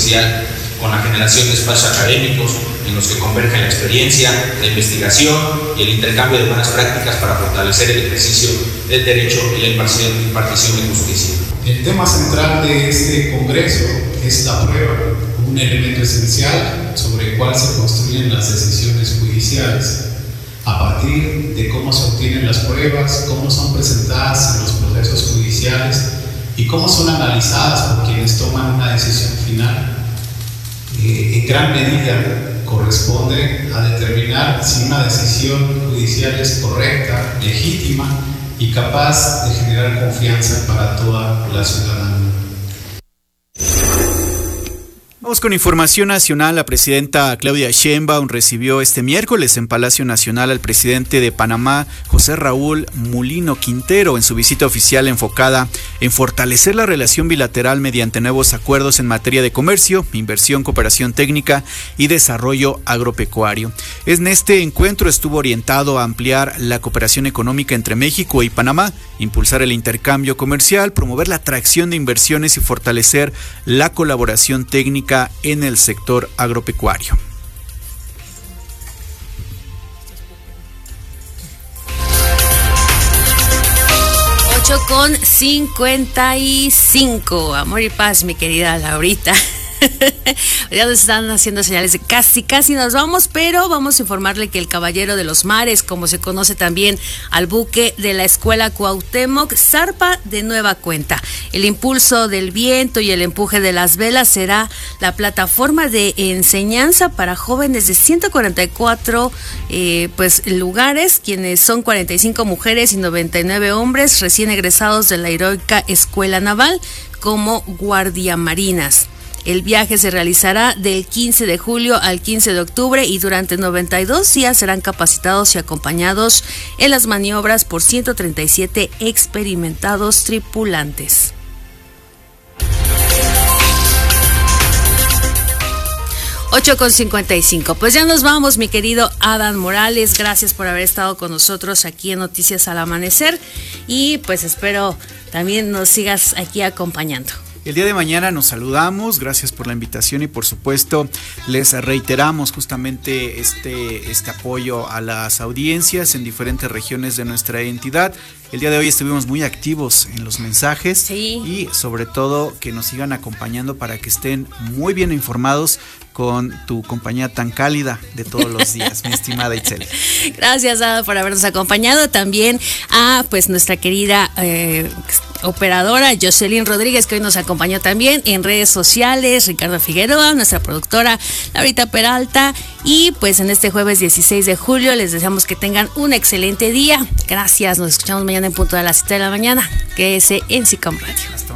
judicial con la generación de espacios académicos en los que convergen la experiencia, la investigación y el intercambio de buenas prácticas para fortalecer el ejercicio del derecho y la impartición de justicia. El tema central de este congreso es la prueba, un elemento esencial sobre el cual se construyen las decisiones judiciales, a partir de cómo se obtienen las pruebas, cómo son presentadas en los procesos judiciales y cómo son analizadas por quienes toman una decisión final. En gran medida corresponde a determinar si una decisión judicial es correcta, legítima y capaz de generar confianza para toda la ciudadanía. Vamos con información nacional. La presidenta Claudia Sheinbaum recibió este miércoles en Palacio Nacional al presidente de Panamá, José Raúl Mulino Quintero, en su visita oficial enfocada en fortalecer la relación bilateral mediante nuevos acuerdos en materia de comercio, inversión, cooperación técnica y desarrollo agropecuario. En este encuentro estuvo orientado a ampliar la cooperación económica entre México y Panamá, impulsar el intercambio comercial, promover la atracción de inversiones y fortalecer la colaboración técnica en el sector agropecuario. Con 55. Amor y paz, mi querida Laurita. Ya nos están haciendo señales de casi nos vamos, pero vamos a informarle que el Caballero de los Mares, como se conoce también al buque de la Escuela Cuauhtémoc, zarpa de nueva cuenta. El impulso del viento y el empuje de las velas será la plataforma de enseñanza para jóvenes de 144 lugares, quienes son 45 mujeres y 99 hombres recién egresados de la heroica Escuela Naval como guardiamarinas. El viaje se realizará del 15 de julio al 15 de octubre y durante 92 días serán capacitados y acompañados en las maniobras por 137 experimentados tripulantes. Con 55. Pues ya nos vamos, mi querido Adán Morales. Gracias por haber estado con nosotros aquí en Noticias al Amanecer y pues espero también nos sigas aquí acompañando. El día de mañana nos saludamos, gracias por la invitación y por supuesto les reiteramos justamente este apoyo a las audiencias en diferentes regiones de nuestra entidad. El día de hoy estuvimos muy activos en los mensajes, sí, y sobre todo que nos sigan acompañando para que estén muy bien informados con tu compañía tan cálida de todos los días, mi estimada Itzel. Gracias, Ada, por habernos acompañado. También a pues nuestra querida operadora Jocelyn Rodríguez, que hoy nos acompañó también en redes sociales, Ricardo Figueroa, nuestra productora Laurita Peralta, y pues en este jueves 16 de julio les deseamos que tengan un excelente día. Gracias, nos escuchamos mañana en punto de las 7 de la mañana. Quédese en SICAM Radio.